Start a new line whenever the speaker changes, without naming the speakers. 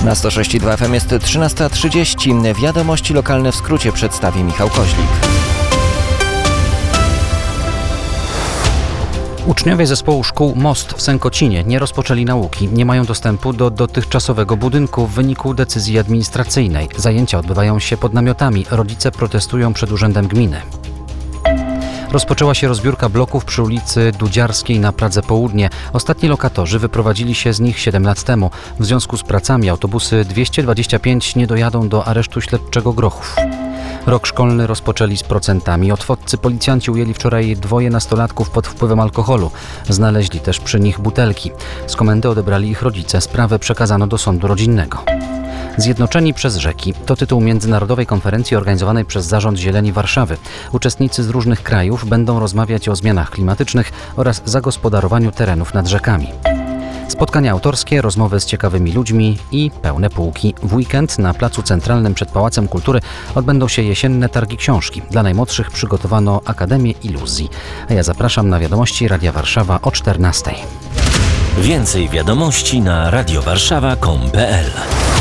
Na 106,2 FM jest 13:30. Wiadomości lokalne w skrócie przedstawi Michał Koźlik.
Uczniowie zespołu szkół Most w Sękocinie nie rozpoczęli nauki. Nie mają dostępu do dotychczasowego budynku w wyniku decyzji administracyjnej. Zajęcia odbywają się pod namiotami. Rodzice protestują przed urzędem gminy. Rozpoczęła się rozbiórka bloków przy ulicy Dudziarskiej na Pradze Południe. Ostatni lokatorzy wyprowadzili się z nich 7 lat temu. W związku z pracami autobusy 225 nie dojadą do aresztu śledczego Grochów. Rok szkolny rozpoczęli z procentami. Otwodcy policjanci ujęli wczoraj 2 nastolatków pod wpływem alkoholu. Znaleźli też przy nich butelki. Z komendy odebrali ich rodzice. Sprawę przekazano do sądu rodzinnego. Zjednoczeni przez rzeki to tytuł międzynarodowej konferencji organizowanej przez Zarząd Zieleni Warszawy. Uczestnicy z różnych krajów będą rozmawiać o zmianach klimatycznych oraz zagospodarowaniu terenów nad rzekami. Spotkania autorskie, rozmowy z ciekawymi ludźmi i pełne półki. W weekend na Placu Centralnym przed Pałacem Kultury odbędą się jesienne targi książki. Dla najmłodszych przygotowano Akademię Iluzji. A ja zapraszam na wiadomości Radia Warszawa o 14:00.
Więcej wiadomości na radiowarszawa.com.pl